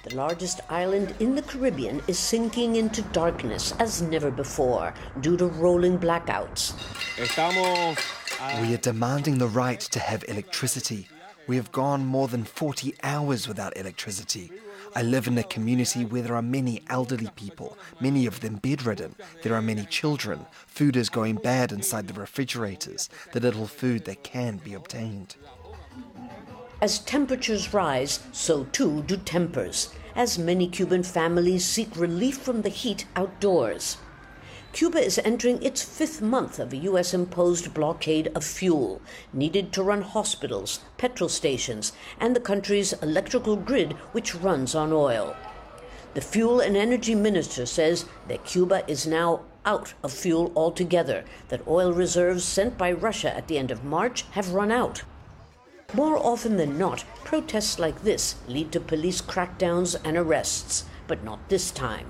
The largest island in the Caribbean is sinking into darkness as never before due to rolling blackouts. We are demanding the right to have electricity. We have gone more than 40 hours without electricity. I live in a community where there are many elderly people, many of them bedridden. There are many children. Food is going bad inside the refrigerators, the little food that can be obtained. As temperatures rise, so too do tempers, as many Cuban families seek relief from the heat outdoors. Cuba is entering its 5th month of a U.S.-imposed blockade of fuel, needed to run hospitals, petrol stations, and the country's electrical grid, which runs on oil. The Fuel and Energy Minister says that Cuba is now out of fuel altogether, that oil reserves sent by Russia at the end of March have run out. More often than not, protests like this lead to police crackdowns and arrests, but not this time.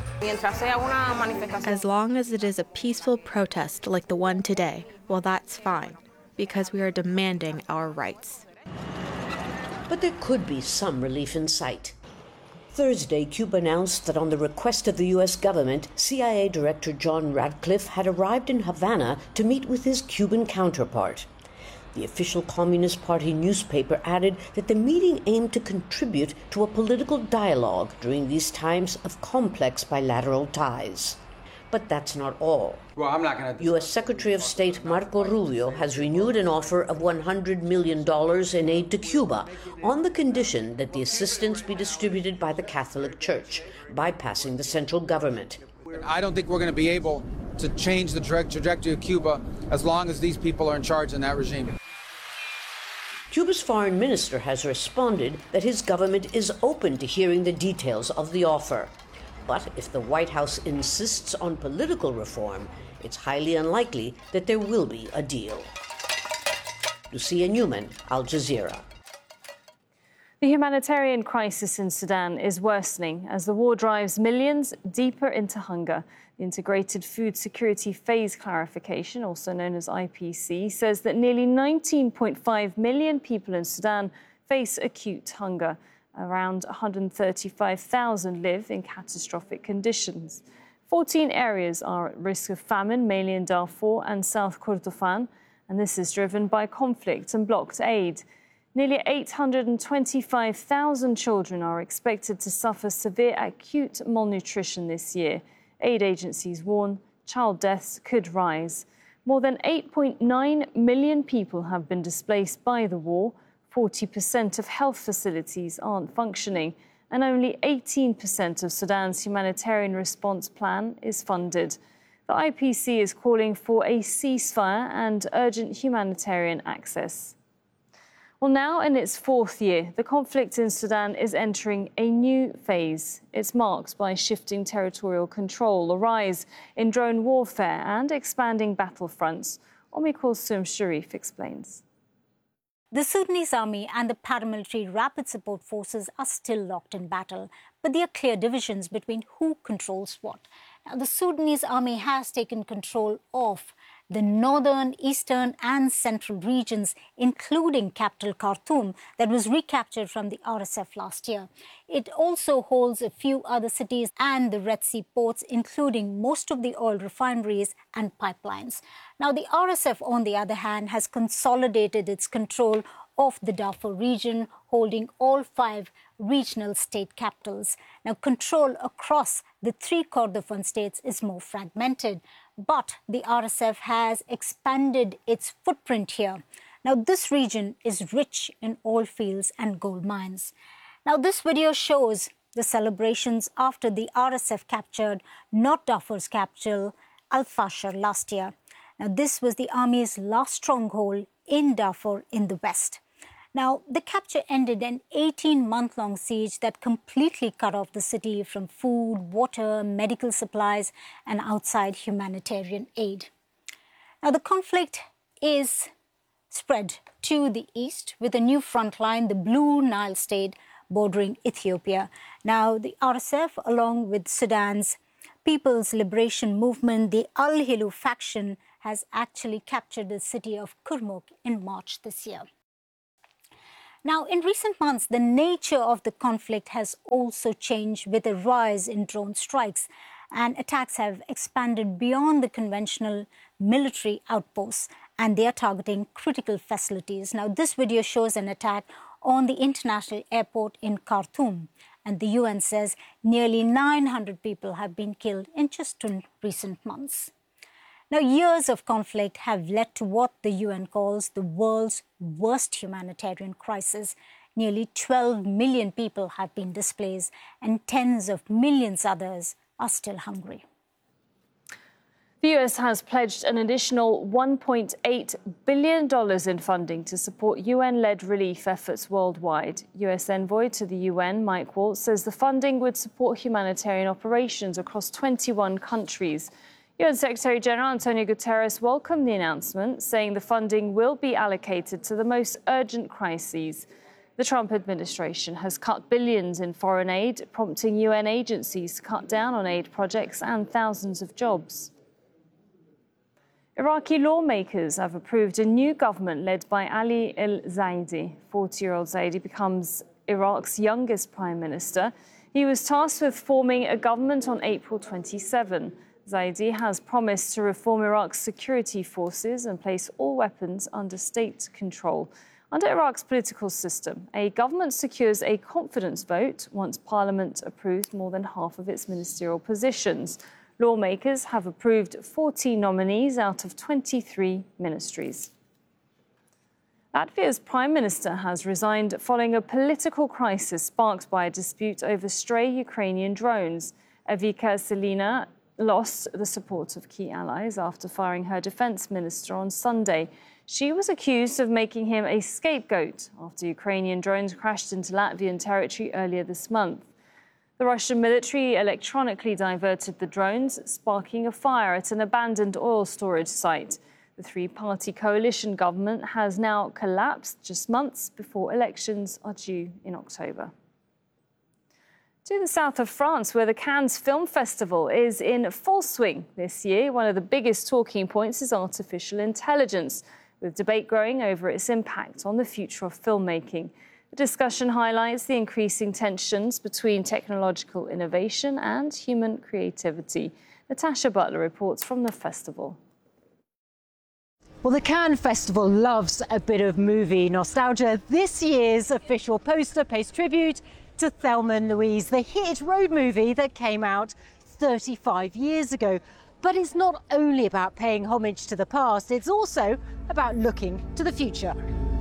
As long as it is a peaceful protest like the one today, well, that's fine, because we are demanding our rights. But there could be some relief in sight. Thursday, Cuba announced that on the request of the U.S. government, CIA Director John Ratcliffe had arrived in Havana to meet with his Cuban counterpart. The official Communist Party newspaper added that the meeting aimed to contribute to a political dialogue during these times of complex bilateral ties. But that's not all. U.S. Secretary of State Marco Rubio has renewed an offer of $100 million in aid to Cuba on the condition that the assistance be distributed by the Catholic Church, bypassing the central government. I don't think we're going to be able to change the trajectory of Cuba as long as these people are in charge in that regime. Cuba's foreign minister has responded that his government is open to hearing the details of the offer. But if the White House insists on political reform, it's highly unlikely that there will be a deal. Lucia Newman, Al Jazeera. The humanitarian crisis in Sudan is worsening as the war drives millions deeper into hunger. The Integrated Food Security Phase Clarification, also known as IPC, says that nearly 19.5 million people in Sudan face acute hunger. Around 135,000 live in catastrophic conditions. 14 areas are at risk of famine, mainly in Darfur and South Kordofan, and this is driven by conflict and blocked aid. Nearly 825,000 children are expected to suffer severe acute malnutrition this year. Aid agencies warn child deaths could rise. More than 8.9 million people have been displaced by the war. 40% of health facilities aren't functioning, and only 18% of Sudan's humanitarian response plan is funded. The IPC is calling for a ceasefire and urgent humanitarian access. Well, now in its 4th year, the conflict in Sudan is entering a new phase. It's marked by shifting territorial control, a rise in drone warfare and expanding battlefronts. Omi Kulsum Sharif explains. The Sudanese army and the paramilitary rapid support forces are still locked in battle, but there are clear divisions between who controls what. Now, the Sudanese army has taken control of the northern, eastern and central regions, including capital Khartoum, that was recaptured from the RSF last year. It also holds a few other cities and the Red Sea ports, including most of the oil refineries and pipelines. Now, the RSF, on the other hand, has consolidated its control of the Darfur region, holding all 5 regional state capitals. Now, control across the 3 Kordofan states is more fragmented, but the RSF has expanded its footprint here. Now, this region is rich in oil fields and gold mines. Now, this video shows the celebrations after the RSF captured North Darfur's capital, Al-Fasher, last year. Now, this was the army's last stronghold in Darfur in the west. Now, the capture ended an 18-month-long siege that completely cut off the city from food, water, medical supplies, and outside humanitarian aid. Now, the conflict is spread to the east with a new front line, the Blue Nile state bordering Ethiopia. Now, the RSF, along with Sudan's People's Liberation Movement, the Al-Hilu faction, has actually captured the city of Kurmuk in March this year. Now, in recent months, the nature of the conflict has also changed with a rise in drone strikes, and attacks have expanded beyond the conventional military outposts, and they are targeting critical facilities. Now, this video shows an attack on the international airport in Khartoum, and the UN says nearly 900 people have been killed in just recent months. Now, years of conflict have led to what the UN calls the world's worst humanitarian crisis. Nearly 12 million people have been displaced, and tens of millions others are still hungry. The US has pledged an additional $1.8 billion in funding to support UN-led relief efforts worldwide. US envoy to the UN, Mike Waltz, says the funding would support humanitarian operations across 21 countries. UN Secretary-General Antonio Guterres welcomed the announcement, saying the funding will be allocated to the most urgent crises. The Trump administration has cut billions in foreign aid, prompting UN agencies to cut down on aid projects and thousands of jobs. Iraqi lawmakers have approved a new government led by Ali al-Zaidi. 40-year-old Zaidi becomes Iraq's youngest prime minister. He was tasked with forming a government on April 27. Zaidi has promised to reform Iraq's security forces and place all weapons under state control. Under Iraq's political system, a government secures a confidence vote once Parliament approves more than half of its ministerial positions. Lawmakers have approved 40 nominees out of 23 ministries. Latvia's Prime Minister has resigned following a political crisis sparked by a dispute over stray Ukrainian drones. Evika Selina lost the support of key allies after firing her defense minister on Sunday. She was accused of making him a scapegoat after Ukrainian drones crashed into Latvian territory earlier this month. The Russian military electronically diverted the drones, sparking a fire at an abandoned oil storage site. The three-party coalition government has now collapsed just months before elections are due in October. To the south of France, where the Cannes Film Festival is in full swing this year. One of the biggest talking points is artificial intelligence, with debate growing over its impact on the future of filmmaking. The discussion highlights the increasing tensions between technological innovation and human creativity. Natasha Butler reports from the festival. Well, the Cannes Festival loves a bit of movie nostalgia. This year's official poster pays tribute to Thelma and Louise, the hit road movie that came out 35 years ago. But it's not only about paying homage to the past, it's also about looking to the future.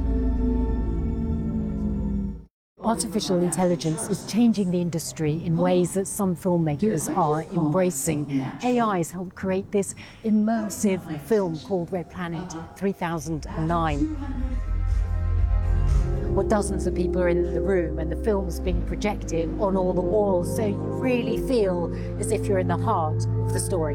Artificial intelligence is changing the industry in ways that some filmmakers are embracing. AI has helped create this immersive film called Red Planet 3009. Well, dozens of people are in the room and the film's being projected on all the walls, so you really feel as if you're in the heart of the story.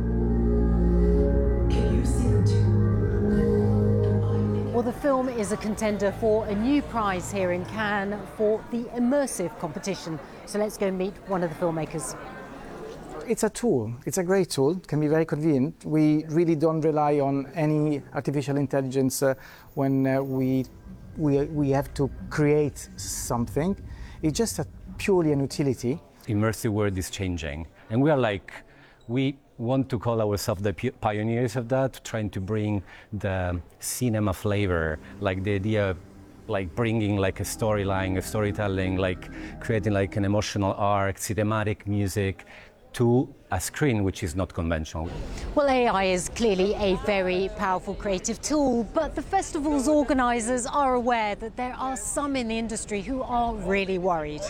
Can you see the two? Well, the film is a contender for a new prize here in Cannes for the immersive competition. So let's go meet one of the filmmakers. It's a tool. It's a great tool. It can be very convenient. We really don't rely on any artificial intelligence when we have to create something. It's just purely an utility. Immersive world is changing, and we want to call ourselves the pioneers of that, trying to bring the cinema flavor, like the idea of bringing a storyline, a storytelling, creating an emotional arc, cinematic music, to a screen which is not conventional. Well, AI is clearly a very powerful creative tool, but the festival's organisers are aware that there are some in the industry who are really worried.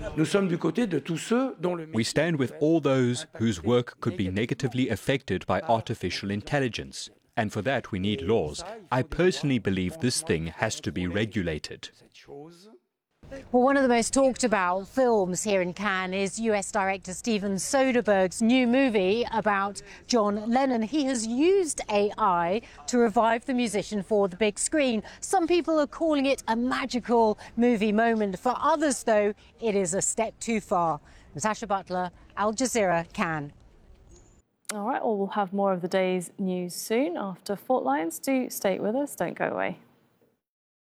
We stand with all those whose work could be negatively affected by artificial intelligence. And for that we need laws. I personally believe this thing has to be regulated. Well, one of the most talked about films here in Cannes is US director Steven Soderbergh's new movie about John Lennon. He has used AI to revive the musician for the big screen. Some people are calling it a magical movie moment. For others, though, it is a step too far. Natasha Butler, Al Jazeera, Cannes. All right, well, we'll have more of the day's news soon after Fault Lines. Do stay with us, don't go away.